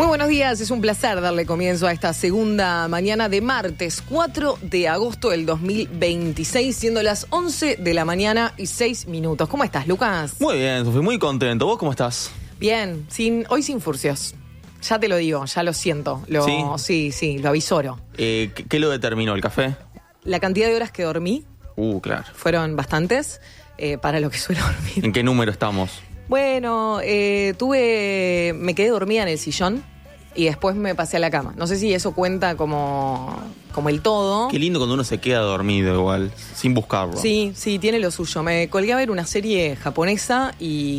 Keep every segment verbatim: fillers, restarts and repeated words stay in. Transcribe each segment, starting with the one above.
Muy buenos días, es un placer darle comienzo a esta segunda mañana de martes cuatro de agosto del dos mil veintiséis, siendo las once de la mañana y seis minutos. ¿Cómo estás, Lucas? Muy bien, Sofi, muy contento. ¿Vos cómo estás? Bien, sin, hoy sin furcios. Ya te lo digo, ya lo siento. Lo, ¿Sí? Sí, sí, lo avisoro. Eh, ¿qué, ¿Qué lo determinó? ¿El café? La cantidad de horas que dormí Uh, claro. fueron bastantes eh, para lo que suelo dormir. ¿En qué número estamos? Bueno, eh, tuve, me quedé dormida en el sillón y después me pasé a la cama. No sé si eso cuenta como, como el todo. Qué lindo cuando uno se queda dormido igual, sin buscarlo. Sí, sí, tiene lo suyo. Me colgué a ver una serie japonesa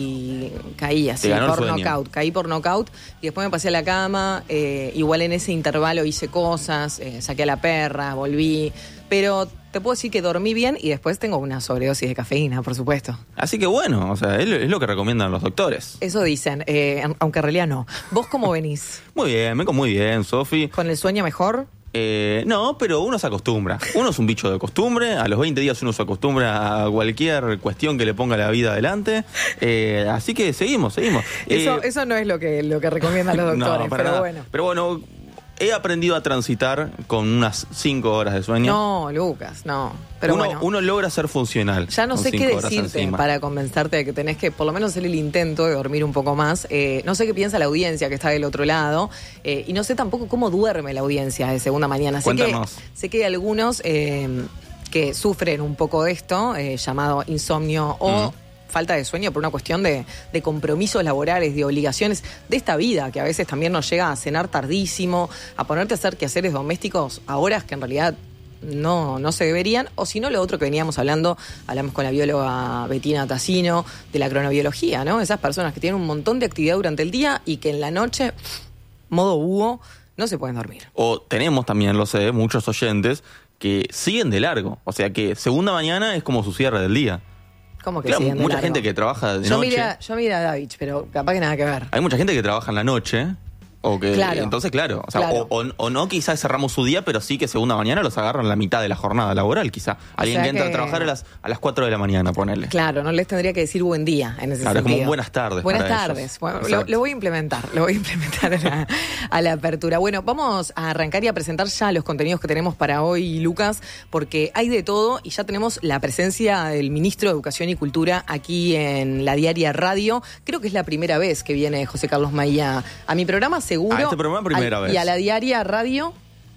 y caí así, Te ganó el por sueño. knockout. Caí por knockout y después me pasé a la cama. Eh, igual en ese intervalo hice cosas, eh, saqué a la perra, volví. Pero te puedo decir que dormí bien y después tengo una sobredosis de cafeína, por supuesto. Así que bueno, o sea, es lo, es lo que recomiendan los doctores. Eso dicen, eh, aunque en realidad no. ¿Vos cómo venís? Muy bien, vengo muy bien, Sofi. ¿Con el sueño mejor? Eh, no, pero uno se acostumbra. Uno es un bicho de costumbre. A los veinte días uno se acostumbra a cualquier cuestión que le ponga la vida adelante. Eh, así que seguimos, seguimos. Eso, Eh, eso no es lo que, lo que recomiendan los doctores, no, para pero nada. bueno. Pero bueno, he aprendido a transitar con unas cinco horas de sueño. No, Lucas, no. Pero uno, bueno. uno logra ser funcional. Ya no con sé qué cinco horas decirte encima. para convencerte de que tenés que por lo menos hacer el intento de dormir un poco más. Eh, no sé qué piensa la audiencia que está del otro lado eh, y no sé tampoco cómo duerme la audiencia de segunda mañana. Sé que, Cuéntanos. sé que hay algunos eh, que sufren un poco de esto, eh, llamado insomnio o... Mm. falta de sueño por una cuestión de, de compromisos laborales, de obligaciones de esta vida, que a veces también nos llega a cenar tardísimo, a ponerte a hacer quehaceres domésticos a horas que en realidad no, no se deberían, o si no, lo otro que veníamos hablando, hablamos con la bióloga Bettina Tassino, de la cronobiología, ¿no? Esas personas que tienen un montón de actividad durante el día y que en la noche, modo búho, no se pueden dormir. O tenemos también, lo sé, muchos oyentes que siguen de largo. O sea que segunda mañana es como su cierre del día. ¿Cómo que Claro, siguen de mucha largo? gente que trabaja de yo noche. Miré, a- yo miré a Davich, pero capaz que nada que ver. Hay mucha gente que trabaja en la noche. O que, Claro. entonces, claro, o, sea, Claro. O, o- o no quizás cerramos su día, pero sí que segunda mañana los agarran la mitad de la jornada laboral, quizá. Alguien sea que entra que- a trabajar a las, a las cuatro de la mañana, ponele. Claro, no les tendría que decir buen día en ese Claro, es sentido. como un buenas tardes Buenas para tardes. ellos. Bueno, lo, Exacto. lo voy a implementar, lo voy a implementar a la, a la apertura. Bueno, vamos a arrancar y a presentar ya los contenidos que tenemos para hoy, Lucas, porque hay de todo y ya tenemos la presencia del ministro de Educación y Cultura aquí en la Diaria Radio. Creo que es la primera vez que viene José Carlos Maía a mi programa, seguro. A este programa primera Al- vez. Y a la Diaria Radio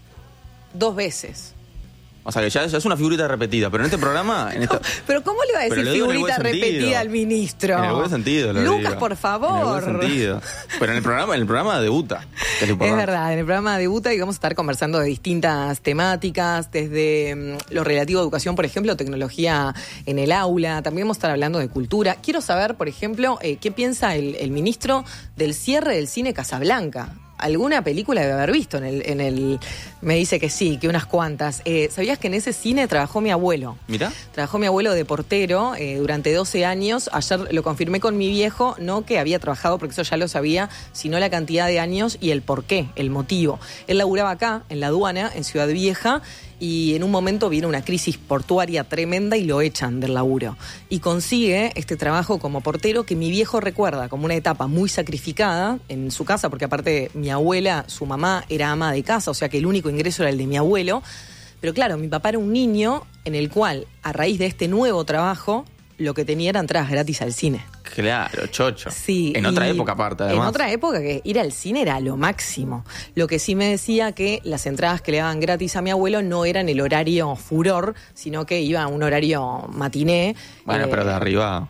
dos veces. O sea que ya es, ya es una figurita repetida, pero en este programa... En esta, Pero ¿cómo le va a Pero decir lo digo en el figurita buen sentido. repetida al ministro? En el buen sentido, lo Lucas, digo. por favor. En el buen sentido. Pero en el programa, en el programa debuta. que es lo Es importante. verdad, en el programa debuta y vamos a estar conversando de distintas temáticas, desde mm, lo relativo a educación, por ejemplo, tecnología en el aula, también vamos a estar hablando de cultura. Quiero saber, por ejemplo, eh, qué piensa el, el ministro del cierre del cine Casablanca. Alguna película debe haber visto en el, en el... Me dice que sí, que unas cuantas. Eh, ¿Sabías que en ese cine trabajó mi abuelo? Mirá. Trabajó mi abuelo de portero eh, durante doce años. Ayer lo confirmé con mi viejo, no que había trabajado, porque eso ya lo sabía, sino la cantidad de años y el por qué, el motivo. Él laburaba acá, en la aduana, en Ciudad Vieja, y en un momento viene una crisis portuaria tremenda y lo echan del laburo. Y consigue este trabajo como portero que mi viejo recuerda como una etapa muy sacrificada en su casa, porque aparte mi abuela, su mamá, era ama de casa, o sea que el único ingreso era el de mi abuelo. Pero claro, mi papá era un niño en el cual, a raíz de este nuevo trabajo, lo que tenía era entradas gratis al cine. Claro, chocho. Sí. En otra y época aparte, además. En otra época que ir al cine era lo máximo. Lo que sí me decía que las entradas que le daban gratis a mi abuelo no eran el horario furor, sino que iba a un horario matiné. Bueno, Eh, pero de arriba...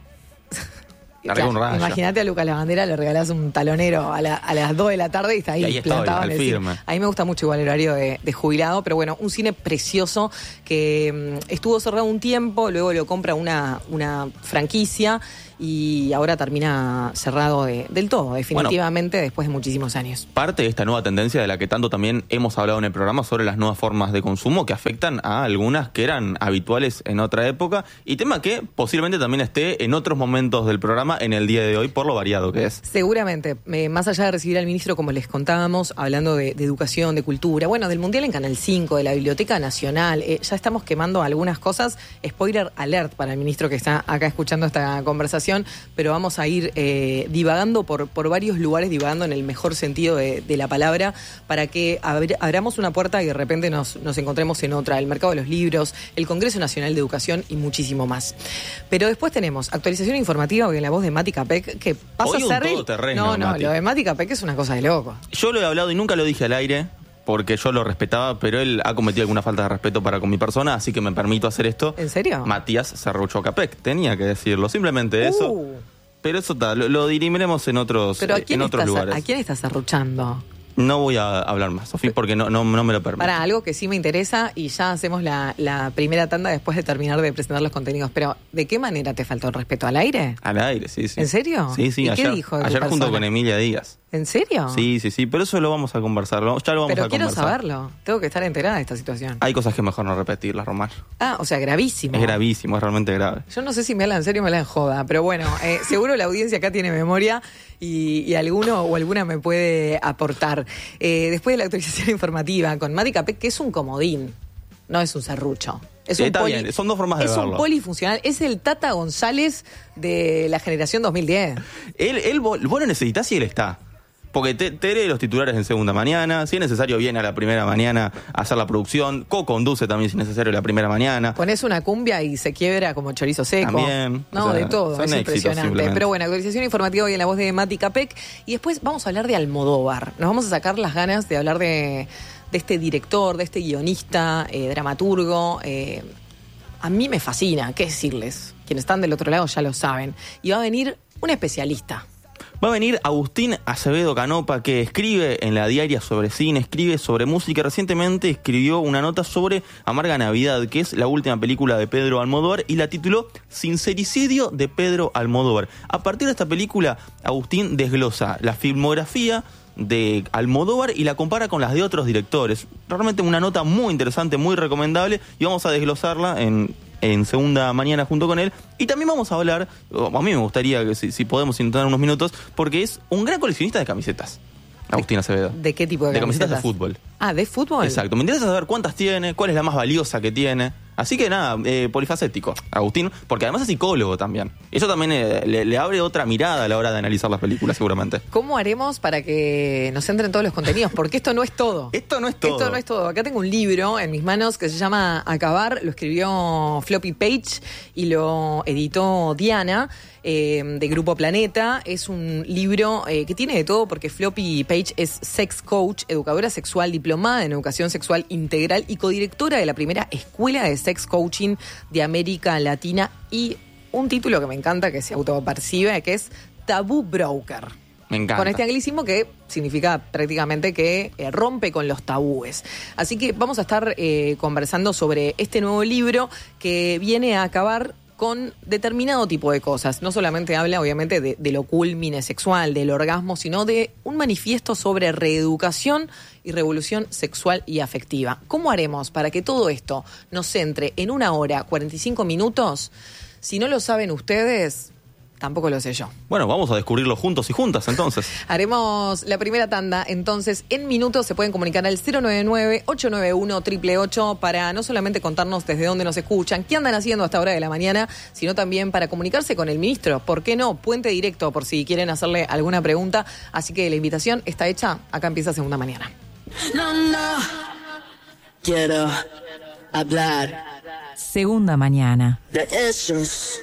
de arriba un rayo. Imagínate a Lucas Lavandera, le regalás un talonero a, la- a las dos de la tarde y está ahí, Y ahí estoy, plantado al en el cine. firme. A mí me gusta mucho igual el horario de, de jubilado, pero bueno, un cine precioso que mm, estuvo cerrado un tiempo, luego lo compra una, una franquicia y ahora termina cerrado de- del todo, definitivamente, después de muchísimos años. Parte de esta nueva tendencia de la que tanto también hemos hablado en el programa sobre las nuevas formas de consumo que afectan a algunas que eran habituales en otra época y tema que posiblemente también esté en otros momentos del programa en el día de hoy por lo variado que es. Seguramente, eh, más allá de recibir al ministro, como les contábamos, hablando de, de educación, de cultura, bueno, del Mundial en Canal cinco, de la Biblioteca Nacional, eh, ya estamos quemando algunas cosas. Spoiler alert para el ministro que está acá escuchando esta conversación. presentación, pero vamos a ir eh, divagando por, por varios lugares, divagando en el mejor sentido de, de la palabra, para que abr- abramos una puerta y de repente nos, nos encontremos en otra, el mercado de los libros, el Congreso Nacional de Educación y muchísimo más. Pero después tenemos actualización informativa hoy en la voz de Mati Capek, que pasa Hoy a un ser... todoterreno, No, no, Mati. lo de Mati Capek es una cosa de loco. Yo lo he hablado y nunca lo dije al aire, porque yo lo respetaba, pero él ha cometido alguna falta de respeto para con mi persona, así que me permito hacer esto. ¿En serio? Matías Serrucho Capek, tenía que decirlo, simplemente eso. Uh. Pero eso está, lo, lo dirimiremos en otros, Pero ¿a eh, quién, en otros estás, lugares. ¿a quién estás arruchando? No voy a hablar más, Sofía, porque no, no, no me lo permito. Para algo que sí me interesa y ya hacemos la, la primera tanda después de terminar de presentar los contenidos. Pero, ¿de qué manera te faltó el respeto? ¿Al aire? Al aire, sí, sí. ¿En serio? Sí, sí. ¿Y ayer, qué dijo de tu ayer junto persona? con Emilia Díaz. ¿En serio? Sí, sí, sí, pero eso lo vamos a conversar, lo- ya lo vamos Pero a quiero conversar. saberlo. Tengo que estar enterada de esta situación. Hay cosas que mejor no repetirlas, Romar. Ah, o sea, gravísimo. Es gravísimo, es realmente grave. Yo no sé si me habla en serio o me la en joda, pero bueno, eh, seguro la audiencia acá tiene memoria y, y alguno o alguna me puede aportar. Eh, después de la actualización informativa con Mati Capek, que es un comodín, no es un serrucho. Es un Está poli- bien, son dos formas de es verlo. un polifuncional, es el Tata González de la generación dos mil diez. Él, él, vos vos lo necesitas y él está. Porque te, te lee los titulares en segunda mañana, si es necesario viene a la primera mañana a hacer la producción, co-conduce también si es necesario la primera mañana. Pones una cumbia y se quiebra como chorizo seco. También, No, o sea, de todo, son es éxitos, impresionante. simplemente. Pero bueno, actualización informativa hoy en la voz de Mati Capek. Y después vamos a hablar de Almodóvar. Nos vamos a sacar las ganas de hablar de, de este director, de este guionista, eh, dramaturgo. Eh, a mí me fascina, ¿qué decirles? Quienes están del otro lado ya lo saben. Y va a venir un especialista. Va a venir Agustín Acevedo Canopa, que escribe en la diaria sobre cine, escribe sobre música. Recientemente escribió una nota sobre Amarga Navidad, que es la última película de Pedro Almodóvar, y la tituló Sincericidio de Pedro Almodóvar. A partir de esta película, Agustín desglosa la filmografía de Almodóvar y la compara con las de otros directores. Realmente una nota muy interesante, muy recomendable, y vamos a desglosarla en... en segunda mañana junto con él. Y también vamos a hablar, a mí me gustaría que si, si podemos intentar unos minutos, porque es un gran coleccionista de camisetas, Agustín Acevedo. ¿De qué tipo de, de camisetas? camisetas de fútbol. Ah, ¿de fútbol? Exacto. Me interesa saber cuántas tiene, cuál es la más valiosa que tiene. Así que nada, eh, polifacético, Agustín, porque además es psicólogo también. Eso también eh, le, le abre otra mirada a la hora de analizar las películas, seguramente. ¿Cómo haremos para que nos entren todos los contenidos? Porque esto no es todo. Esto no es todo. Esto no es todo. Acá tengo un libro en mis manos que se llama Acabar, lo escribió Floppy Page y lo editó Diana, eh, de Grupo Planeta. Es un libro eh, que tiene de todo porque Floppy Page es sex coach, educadora sexual, diplomada en educación sexual integral y codirectora de la primera escuela de sex coaching de América Latina, y un título que me encanta, que se autopercibe, que es Tabú Broker. Me encanta. Con este anglicismo que significa prácticamente que eh, rompe con los tabúes. Así que vamos a estar eh, conversando sobre este nuevo libro que viene a acabar con determinado tipo de cosas. No solamente habla, obviamente, de, de lo culmine sexual, del orgasmo, sino de un manifiesto sobre reeducación y revolución sexual y afectiva. ¿Cómo haremos para que todo esto nos centre en una hora, cuarenta y cinco minutos? Si no lo saben ustedes, tampoco lo sé yo. Bueno, vamos a descubrirlo juntos y juntas, entonces. Haremos la primera tanda, entonces en minutos se pueden comunicar al cero nueve nueve, ocho nueve uno, ocho ocho ocho para no solamente contarnos desde dónde nos escuchan, qué andan haciendo a esta hora de la mañana, sino también para comunicarse con el ministro. ¿Por qué no? Puente directo por si quieren hacerle alguna pregunta. Así que la invitación está hecha. Acá empieza Segunda Mañana. No, no, quiero hablar Segunda Mañana. de esos.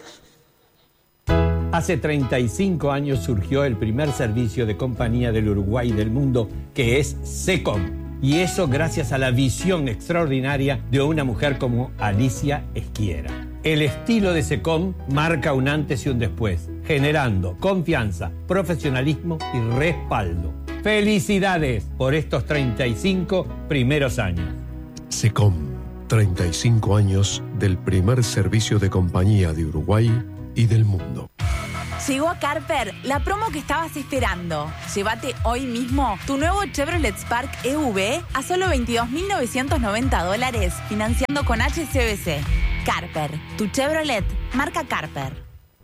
Hace treinta y cinco años surgió el primer servicio de compañía del Uruguay y del mundo, que es SECOM. Y eso gracias a la visión extraordinaria de una mujer como Alicia Esquiera. El estilo de SECOM marca un antes y un después, generando confianza, profesionalismo y respaldo. ¡Felicidades por estos treinta y cinco primeros años! SECOM, treinta y cinco años del primer servicio de compañía de Uruguay y del mundo. Llegó a Carper la promo que estabas esperando. Llévate hoy mismo tu nuevo Chevrolet Spark E V a solo veintidós mil novecientos noventa dólares, financiando con H S B C. Carper, tu Chevrolet, marca Carper.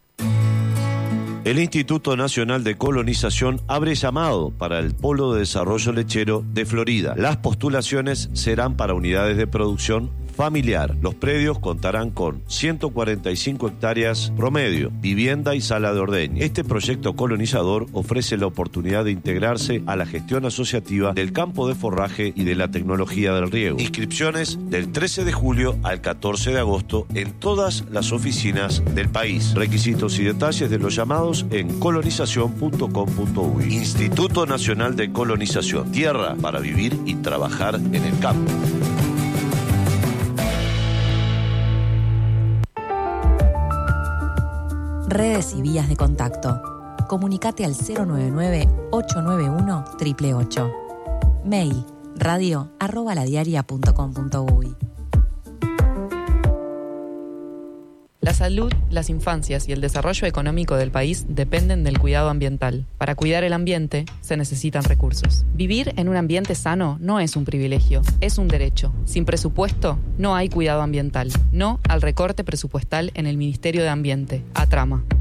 El Instituto Nacional de Colonización abre llamado para el Polo de Desarrollo Lechero de Florida. Las postulaciones serán para unidades de producción familiar. Los predios contarán con ciento cuarenta y cinco hectáreas promedio, vivienda y sala de ordeño. Este proyecto colonizador ofrece la oportunidad de integrarse a la gestión asociativa del campo de forraje y de la tecnología del riego. Inscripciones del trece de julio al catorce de agosto en todas las oficinas del país. Requisitos y detalles de los llamados en colonización punto com punto uy. Instituto Nacional de Colonización. Tierra para vivir y trabajar en el campo. Redes y vías de contacto. Comunicate al cero nueve nueve, ocho nueve uno, ocho ocho ocho. Mail radio arroba ladiaria punto com punto uy. La salud, las infancias y el desarrollo económico del país dependen del cuidado ambiental. Para cuidar el ambiente se necesitan recursos. Vivir en un ambiente sano no es un privilegio, es un derecho. Sin presupuesto no hay cuidado ambiental. No al recorte presupuestal en el Ministerio de Ambiente. ATRAMA.